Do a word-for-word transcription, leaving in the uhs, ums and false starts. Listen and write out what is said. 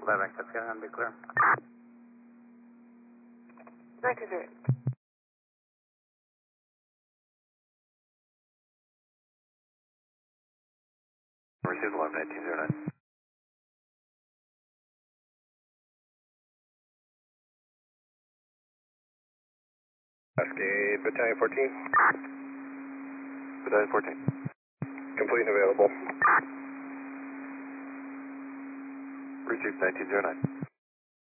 eleven, Cascade, be clear. nineteen zero. Received alarm nineteen zero nine. Cascade, Battalion fourteen. Battalion fourteen. Complete and available. Received nineteen zero nine.